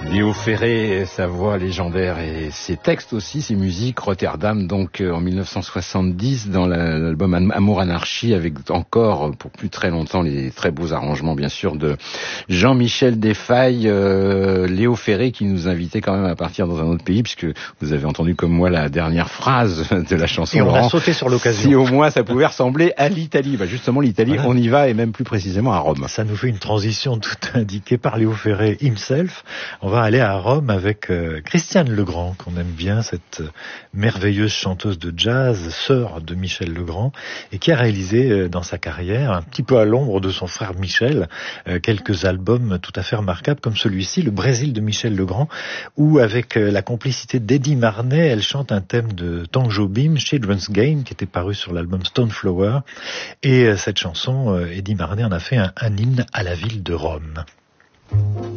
Léo Ferré, sa voix légendaire et ses textes aussi, ses musiques, Rotterdam, donc en 1970 dans l'album Amour Anarchie, avec encore pour plus très longtemps les très beaux arrangements bien sûr de Jean-Michel Desfailles. Léo Ferré qui nous invitait quand même à partir dans un autre pays, puisque vous avez entendu comme moi la dernière phrase de la chanson. Et on Laurent, a sauté sur l'occasion. Si au moins ça pouvait ressembler à l'Italie. Bah justement l'Italie, voilà. On y va, et même plus précisément à Rome. Ça nous fait une transition toute indiquée par Léo Ferré himself. On va aller à Rome avec Christiane Legrand, qu'on aime bien, cette merveilleuse chanteuse de jazz, sœur de Michel Legrand, et qui a réalisé dans sa carrière, un petit peu à l'ombre de son frère Michel, quelques albums tout à fait remarquables, comme celui-ci, Le Brésil de Michel Legrand, où avec la complicité d'Eddie Marnet, elle chante un thème de Tang Jobim, Children's Game, qui était paru sur l'album Stoneflower, et cette chanson, Eddie Marnet en a fait un hymne à la ville de Rome.